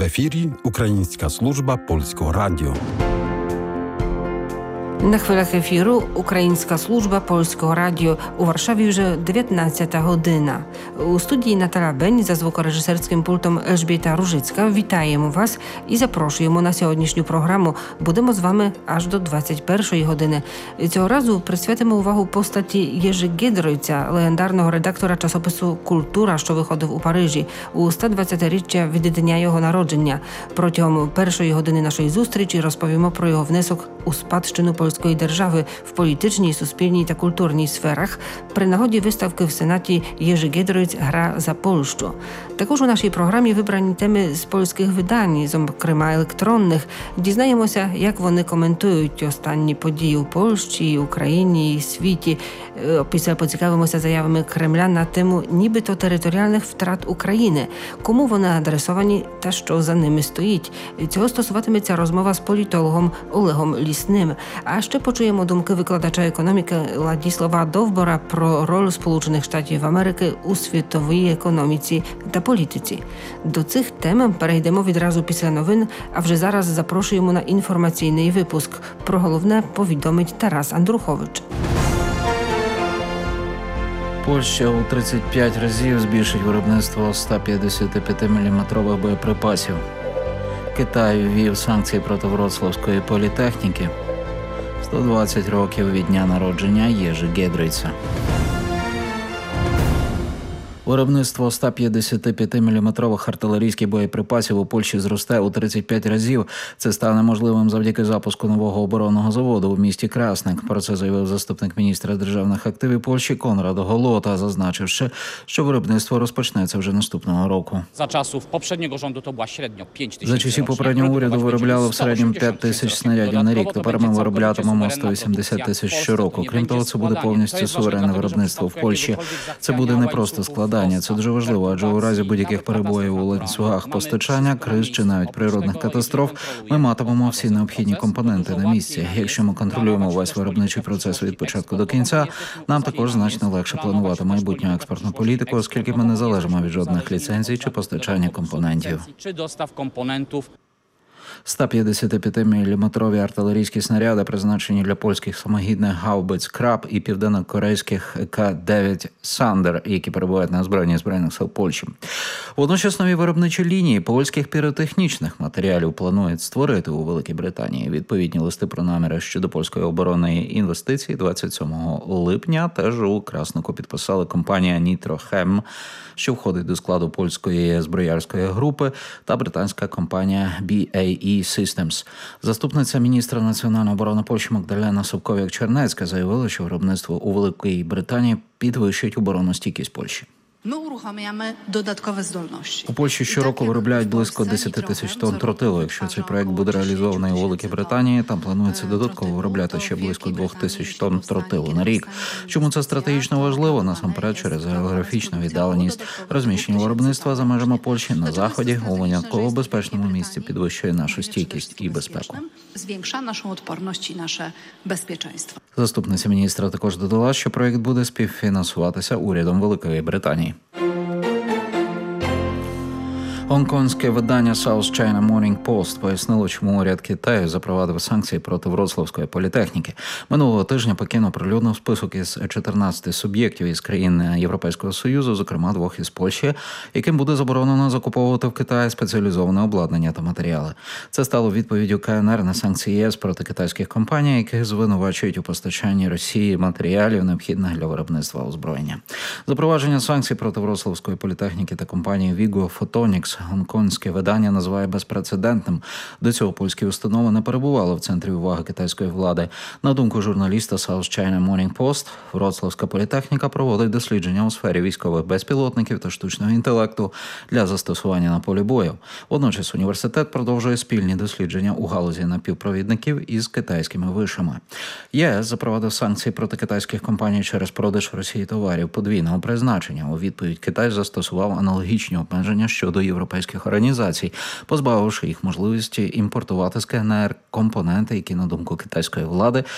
ефірі Українська служба Польського радіо. На хвилях ефіру Українська служба Польського радіо. У Варшаві вже 19 година. У студії Наталя Бень, за звукорежисерським пультом Ельжбіта Ружицька. Вітаємо вас і запрошуємо на сьогоднішню програму. Будемо з вами аж до 21 години. Цього разу присвятимо увагу постаті Єжи Гєдройця, легендарного редактора часопису «Культура», що виходив у Парижі, у 120-річчя від дня його народження. Протягом першої години нашої зустрічі розповімо про його внесок у спадщину польської держави в політичній, суспільній та культурній сферах. При нагоді виставки в Сенаті «Єжи Гєдройц. Гра за Польщу». Також у нашій програмі вибрані теми з польських видань, зокрема електронних. Дізнаємося, як вони коментують останні події у Польщі, Україні і світі. Після поцікавимося заявами Кремля на тему нібито територіальних втрат України. Кому вони адресовані та що за ними стоїть? Цього стосуватиметься розмова з політологом Олегом Лісним. А ще почуємо думки викладача економіки Ладіслава Довбора про роль Сполучених Штатів Америки у світовій економіці та політиці. До цих тем перейдемо відразу після новин, а вже зараз запрошуємо на інформаційний випуск. Про головне повідомить Тарас Андрухович. Польща у 35 разів збільшить виробництво 155-мм боєприпасів. Китай ввів санкції проти Вроцлавської політехніки. 120 років від дня народження Єжи Гєдройця. Виробництво 155-мм артилерійських боєприпасів у Польщі зросте у 35 разів. Це стане можливим завдяки запуску нового оборонного заводу у місті Красник. Про це заявив заступник міністра державних активів Польщі Конрад Голота, зазначивши, що виробництво розпочнеться вже наступного року. За часів попереднього уряду виробляли в середньому 5 тисяч снарядів на рік. Тепер ми вироблятимемо 180 тисяч щороку. Крім того, це буде повністю суверенне виробництво в Польщі. Це буде не просто складання. Це дуже важливо, адже у разі будь-яких перебоїв у ланцюгах постачання, криз чи навіть природних катастроф ми матимемо всі необхідні компоненти на місці. Якщо ми контролюємо весь виробничий процес від початку до кінця, нам також значно легше планувати майбутню експортну політику, оскільки ми не залежимо від жодних ліцензій чи постачання компонентів. 155-мм артилерійські снаряди призначені для польських самохідних гаубиць «Краб» і південно-корейських К-9 «Сандер», які перебувають на озброєнні Збройних сил Польщі. Водночас нові виробничі лінії польських піротехнічних матеріалів планують створити у Великій Британії. Відповідні листи про наміри щодо польської оборонної інвестиції 27 липня теж у Краснику підписали компанія «Нітрохем», що входить до складу польської зброярської групи, та британська компанія BAE Systems. Заступниця міністра національної оборони Польщі Магдалена Собков'як-Чернецька заявила, що виробництво у Великій Британії підвищить оборонностійкість Польщі. Ми uruchamiamy додаткові здольності. У Польщі щороку виробляють близько 10 тисяч тонн тротилу. Якщо цей проект буде реалізований у Великій Британії, там планується додатково виробляти ще близько 2 тисяч тонн тротилу на рік. Чому це стратегічно важливо? Насамперед через географічну віддаленість. Розміщення виробництва за межами Польщі на заході у винятково безпечному місці підвищує нашу стійкість і безпеку. Zwiększa naszą odporność i nasze bezpieczeństwo. Заступниця міністра також додала, що проект буде співфінансуватися урядом Великої Британії. Гонконгське видання South China Morning Post пояснило, чому уряд Китаю запровадив санкції проти Вроцлавської політехніки. Минулого тижня Пекін оприлюднив список із 14 суб'єктів із країн Європейського Союзу, зокрема 2 із Польщі, яким буде заборонено закуповувати в Китаї спеціалізоване обладнання та матеріали. Це стало відповіддю КНР на санкції ЄС проти китайських компаній, які звинувачують у постачанні Росії матеріалів, необхідних для виробництва озброєння. Запровадження санкцій проти Вроцлавської політехніки та компанії Vigo Photonics гонконгське видання називає безпрецедентним. До цього польські установи не перебували в центрі уваги китайської влади. На думку журналіста South China Morning Post, Вроцлавська політехніка проводить дослідження у сфері військових безпілотників та штучного інтелекту для застосування на полі бою. Водночас університет продовжує спільні дослідження у галузі напівпровідників із китайськими вишами. ЄС запровадив санкції проти китайських компаній через продаж Росії товарів подвійного призначення. У відповідь Китай застосував аналогічні обмеження щодо європейських організацій, позбавивши їх можливості імпортувати з КНР компоненти, які, на думку китайської влади,